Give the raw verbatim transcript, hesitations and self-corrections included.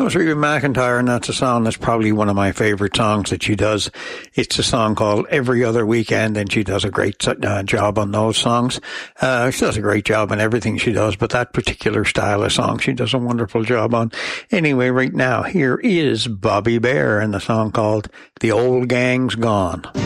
was Reba McEntire, and that's a song that's probably one of my favorite songs that she does. It's a song called Every Other Weekend, and she does a great uh, job on those songs. Uh, she does a great job on everything she does, but that particular style of song she does a wonderful job on. Anyway, right now, here is Bobby Bare and the song called The Old Gang's Gone.